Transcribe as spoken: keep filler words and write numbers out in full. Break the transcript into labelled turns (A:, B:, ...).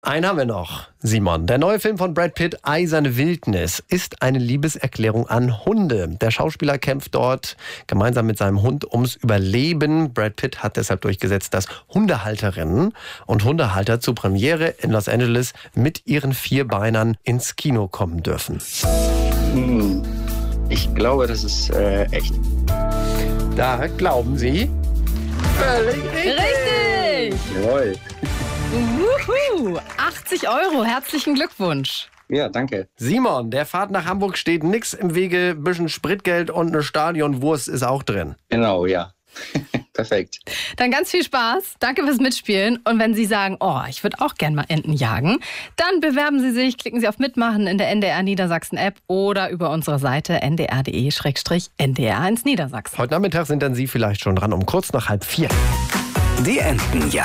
A: Einen haben wir noch, Simon. Der neue Film von Brad Pitt, Eiserne Wildnis, ist eine Liebeserklärung an Hunde. Der Schauspieler kämpft dort gemeinsam mit seinem Hund ums Überleben. Brad Pitt hat deshalb durchgesetzt, dass Hundehalterinnen und Hundehalter zur Premiere in Los Angeles mit ihren Vierbeinern ins Kino kommen dürfen.
B: Hm, ich glaube, das ist äh, echt.
A: Da glauben Sie? Völlig richtig!
C: Richtig!
B: Jawohl.
C: Wuhu! achtzig Euro, herzlichen Glückwunsch.
B: Ja, danke.
A: Simon, der Fahrt nach Hamburg steht nichts im Wege, ein bisschen Spritgeld und eine Stadionwurst ist auch drin.
B: Genau, ja. Perfekt.
C: Dann ganz viel Spaß. Danke fürs Mitspielen. Und wenn Sie sagen, oh, ich würde auch gern mal Enten jagen, dann bewerben Sie sich, klicken Sie auf Mitmachen in der N D R Niedersachsen App oder über unsere Seite n d r punkt d e slash n d r eins Niedersachsen.
A: Heute Nachmittag sind dann Sie vielleicht schon dran, um kurz nach halb vier.
D: Die Entenjagd.